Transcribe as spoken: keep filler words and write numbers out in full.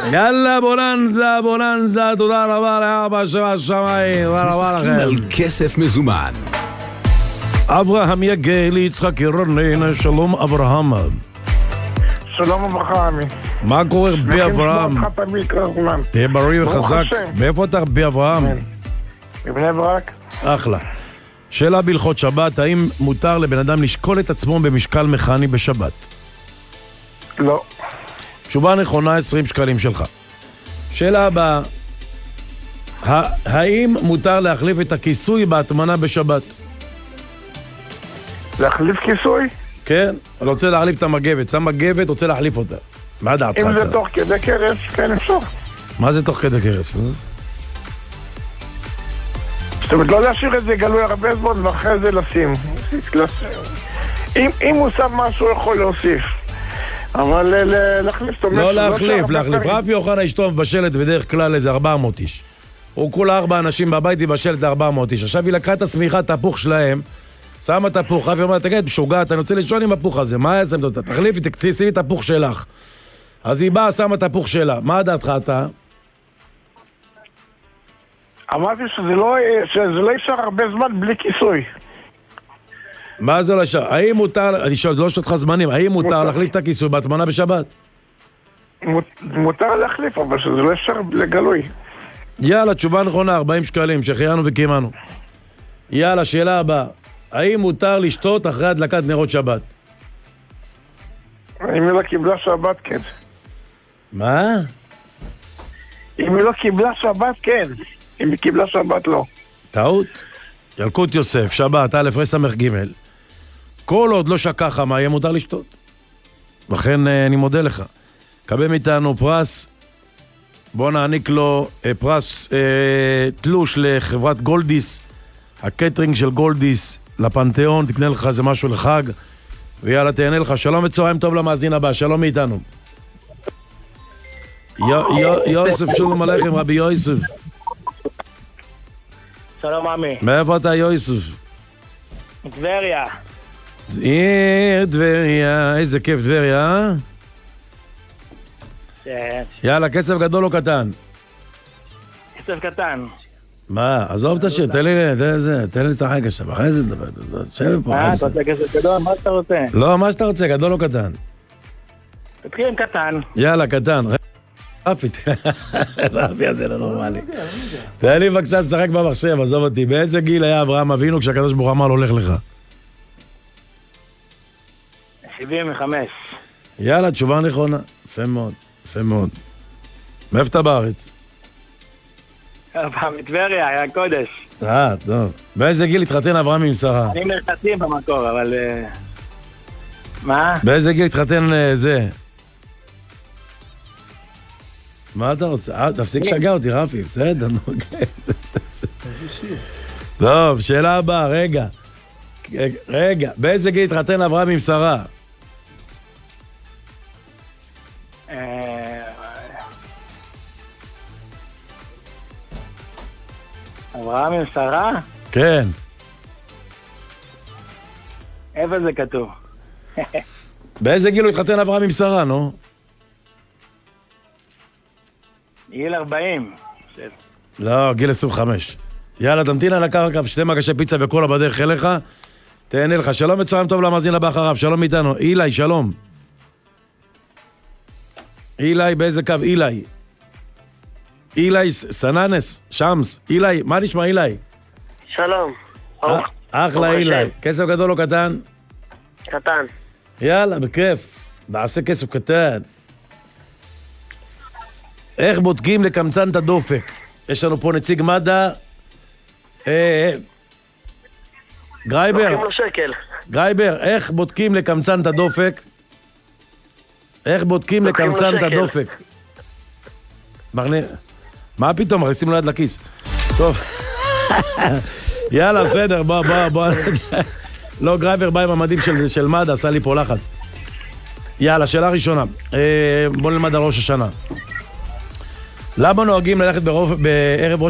יאללה, בוננזה, בוננזה, תודה רבה לאבא שבשמיים, תודה רבה לכם. משחקים על כסף מזומן. אברהם יגל, יצחק ירונן, שלום אברהם. שלום וברכה, עמי. מה קורה רבי אברהם? תהיה בריא וחזק. מאיפה אתה רבי אברהם? מבני ברק. אחלה. שאלה בהלכות שבת, האם מותר לבן אדם לשקול את עצמו במשקל מכני בשבת? לא. תשובה נכונה, עשרים שקלים שלך. שאלה הבאה, האם מותר להחליף את הכיסוי בהטמנה בשבת? להחליף כיסוי? כן, אני רוצה להחליף את המגבת, שם מגבת, רוצה להחליף אותה. מה דעתך? אם זה תוך כדי קרס, כן אפשר. מה זה תוך כדי קרס? זאת אומרת, לא להשאיר את זה גלוי הרבה זמן ואחרי זה לשים. אם, אם הוא שם משהו, יכול להוסיף. אבל להחליף, זאת אומרת... לא להחליף, להחליף. רפי אוחנה אשתו מבשלת בדרך כלל איזה ארבע מאות איש. הוא כולה ארבע אנשים בבית, היא מבשלת ארבע מאות איש. עכשיו היא לקחה את השמיכה, את הפוך שלהם, שמה את הפוך, רפי אומר, תגיד, משוגעת, אני רוצה לישון עם הפוך הזה, מה יעשם אותה? תחליפי, תשימי את הפוך שלך. אז היא באה, שמה את הפוך שלה. מה דעתך אתה? אמרתי שזה לא, שזה לא אפשר הרבה זמן בלי כיסוי. מה זה לא אפשר? האם מותר, אני שואל, לא שואל אותך זמנים, האם מותר להחליף את הכיסוי בהטמנה בשבת? מותר להחליף, אבל שזה לא אפשר לגלוי. יאללה, תשובה נכונה, ארבעים שקלים, שחיינו וקימנו. יאללה, שאלה הבאה. האם מותר לשתות אחרי הדלקת נרות שבת? אם היא לא קיבלה שבת, כן. מה? אם היא לא קיבלה שבת, כן. אם היא קיבלה שבת, לא. טעות. ילקוט יוסף, שבת, א' רס"ג. כל עוד לא שקחה מה, יהיה מותר לשתות. לכן אני מודה לך. קבל מאיתנו פרס, בוא נעניק לו פרס אה, תלוש לחברת גולדיס, הקטרינג של גולדיס לפנתיאון, תקנה לך איזה משהו לחג, ויאללה תהנה לך. שלום וצהריים טוב למאזין הבא, שלום מאיתנו. יוסף, שלום עליכם רבי יוסף. שלום עמי. מאיפה אתה יוסף? טבריה. עיר טבריה, איזה כיף טבריה, אה? יאללה, כסף גדול או קטן? כסף קטן. מה, עזוב את השיר, תן לי, תן לי לצחק עכשיו, אחרי זה נדבר, תשב פה. אה, אתה רוצה כסף גדול? מה שאתה רוצה? לא, מה שאתה רוצה, גדול או קטן? תתחיל עם קטן. יאללה, קטן. רפי, רפי הזה לא נורמלי. תן לי בבקשה לשחק במחשב, עזוב אותי. באיזה גיל היה אברהם אבינו כשהקדוש ברוך הוא אמר לו הולך לך? שבעים וחמש. יאללה, תשובה נכונה. יפה מאוד, יפה מאוד. מאיפה אתה בארץ? מטבריה, היה קודש. אה, טוב. באיזה גיל התחתן אברהם עם שרה? אני מרחצים במקור, אבל... מה? באיזה גיל התחתן זה? מה אתה רוצה? אה, תפסיק לשגע אותי, רפי, בסדר, נו, כן. טוב, שאלה הבאה, רגע. רגע, באיזה גיל התחתן אברהם עם שרה? אברהם עם שרה? כן. איפה זה כתוב? באיזה גיל הוא התחתן אברהם עם שרה, נו? גיל ארבעים. לא, גיל עשרים וחמש. יאללה, תמתין על הקרקע, שתי מגשי פיצה וקולה בדרך אליך, תהנה לך. שלום וצהריים טוב למאזין הבא אחריו, שלום איתנו. אילי, שלום. אילי, באיזה קו? אילי. אילי, סננס, שמס. אילי, מה נשמע אילי? שלום. אחלה אילי. כסף גדול או קטן? קטן. יאללה, בכיף. נעשה כסף קטן. איך בודקים לקמצן את הדופק? יש לנו פה נציג מד"א. גרייבר. לוקחים לו שקל. גרייבר, איך בודקים לקמצן את הדופק? איך בודקים לקמצן את הדופק? מה פתאום? מכניסים לו יד לכיס. טוב. יאללה, בסדר, בוא, בוא, בוא. לא, גרייבר בא עם המדים של מד"א, עשה לי פה לחץ. יאללה, שאלה ראשונה. בוא נלמד על ראש השנה. למה נוהגים ללכת בערב ראש